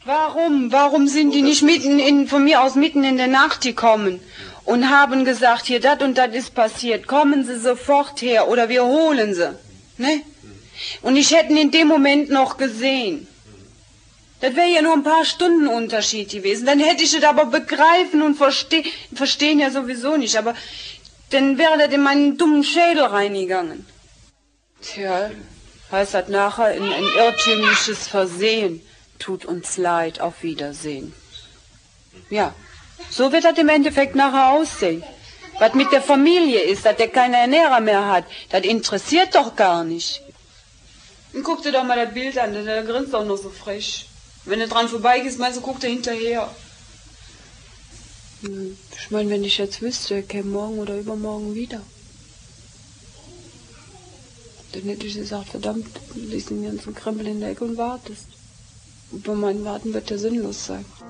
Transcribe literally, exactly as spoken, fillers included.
Warum? Warum sind die nicht mitten in, von mir aus mitten in der Nacht gekommen und haben gesagt, hier, das und das ist passiert, kommen Sie sofort her oder wir holen Sie, ne? Und ich hätte ihn in dem Moment noch gesehen. Das wäre ja nur ein paar Stunden Unterschied gewesen. Dann hätte ich es aber begreifen und verstehen, verstehen ja sowieso nicht, aber dann wäre das in meinen dummen Schädel reingegangen. Tja, heißt das nachher ein, ein irrtümliches Versehen. Tut uns leid, auf Wiedersehen. Ja, so wird das im Endeffekt nachher aussehen. Was mit der Familie ist, dass der keine Ernährer mehr hat, das interessiert doch gar nicht. Und guck dir doch mal das Bild an, der grinst doch noch so frech. Wenn du dran vorbeigehst, meinst du, guckt er hinterher. Ich meine, wenn ich jetzt wüsste, er käme morgen oder übermorgen wieder. Dann hätte ich gesagt, verdammt, du liest den ganzen Krempel in der Ecke und wartest. Über mein Warten wird ja sinnlos sein.